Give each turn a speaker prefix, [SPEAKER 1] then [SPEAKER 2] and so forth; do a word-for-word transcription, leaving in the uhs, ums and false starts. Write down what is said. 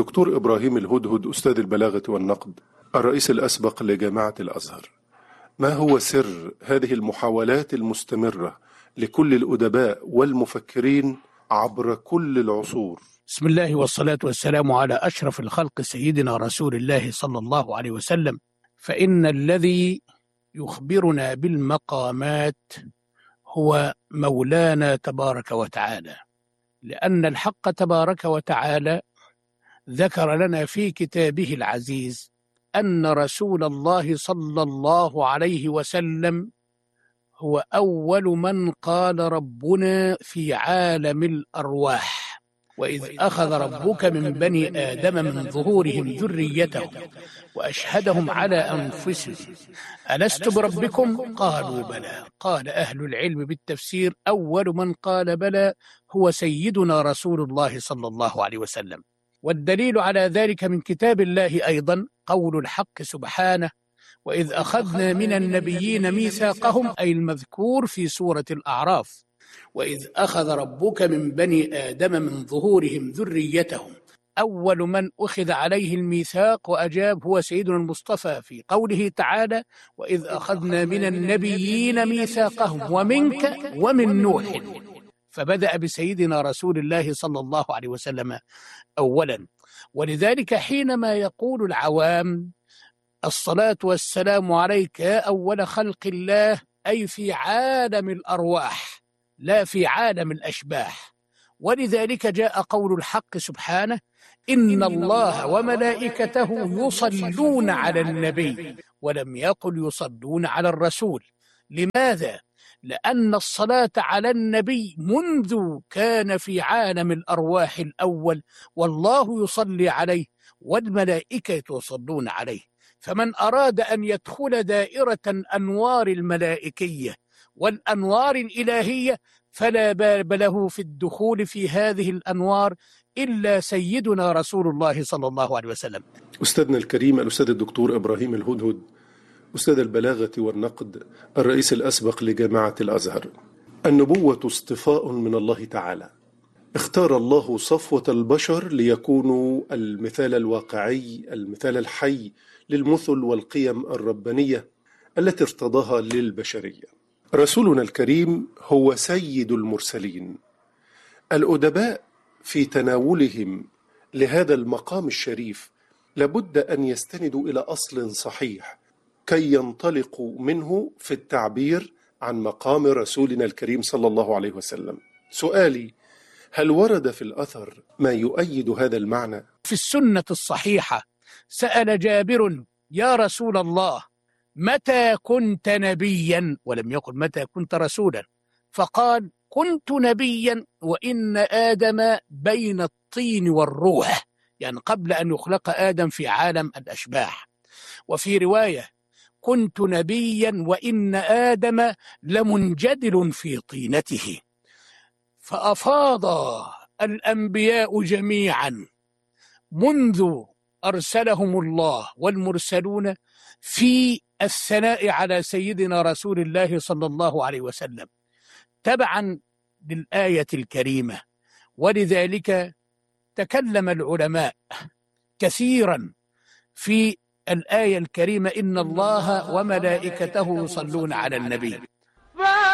[SPEAKER 1] الدكتور إبراهيم الهدهد، أستاذ البلاغة والنقد، الرئيس الأسبق لجامعة الأزهر، ما هو سر هذه المحاولات المستمرة لكل الأدباء والمفكرين عبر كل العصور؟
[SPEAKER 2] بسم الله والصلاة والسلام على أشرف الخلق سيدنا رسول الله صلى الله عليه وسلم. فإن الذي يخبرنا بالمقامات هو مولانا تبارك وتعالى، لأن الحق تبارك وتعالى ذكر لنا في كتابه العزيز أن رسول الله صلى الله عليه وسلم هو أول من قال ربنا في عالم الأرواح: وإذ أخذ ربك من بني آدم من ظهورهم ذريتهم وأشهدهم على أنفسهم ألست بربكم؟ قالوا بلى. قال أهل العلم بالتفسير: أول من قال بلى هو سيدنا رسول الله صلى الله عليه وسلم. والدليل على ذلك من كتاب الله أيضا قول الحق سبحانه: وإذ أخذنا من النبيين ميثاقهم، أي المذكور في سورة الأعراف: وإذ أخذ ربك من بني آدم من ظهورهم ذريتهم. أول من أخذ عليه الميثاق وأجاب هو سيدنا المصطفى في قوله تعالى: وإذ أخذنا من النبيين ميثاقهم ومنك ومن نوح. فبدأ بسيدنا رسول الله صلى الله عليه وسلم أولا. ولذلك حينما يقول العوام: الصلاة والسلام عليك يا أول خلق الله، أي في عالم الأرواح لا في عالم الأشباح. ولذلك جاء قول الحق سبحانه: إن الله وملائكته يصلون على النبي، ولم يقل يصلون على الرسول. لماذا؟ لأن الصلاة على النبي منذ كان في عالم الأرواح الأول والله يصلي عليه والملائكة يصلون عليه. فمن أراد أن يدخل دائرة الأنوار الملائكية والأنوار الإلهية فلا باب له في الدخول في هذه الأنوار إلا سيدنا رسول الله صلى الله عليه وسلم.
[SPEAKER 1] أستاذنا الكريم الأستاذ الدكتور إبراهيم الهدهد، أستاذ البلاغة والنقد، الرئيس الأسبق لجامعة الأزهر، النبوة اصطفاء من الله تعالى. اختار الله صفوة البشر ليكونوا المثال الواقعي، المثال الحي للمثل والقيم الربانية التي ارتضاها للبشرية. رسولنا الكريم هو سيد المرسلين. الأدباء في تناولهم لهذا المقام الشريف لابد أن يستندوا إلى أصل صحيح كي ينطلقوا منه في التعبير عن مقام رسولنا الكريم صلى الله عليه وسلم. سؤالي: هل ورد في الأثر ما يؤيد هذا المعنى؟
[SPEAKER 2] في السنة الصحيحة سأل جابر: يا رسول الله، متى كنت نبيا؟ ولم يقل متى كنت رسولا، فقال: كنت نبيا وإن آدم بين الطين والروح، يعني قبل أن يخلق آدم في عالم الأشباح. وفي رواية: كنت نبيا وإن آدم لمنجدل في طينته. فأفاض الأنبياء جميعا منذ أرسلهم الله والمرسلون في الثناء على سيدنا رسول الله صلى الله عليه وسلم تبعا للآية الكريمة. ولذلك تكلم العلماء كثيرا في الآية الكريمة: إن الله وملائكته يصلون على النبي.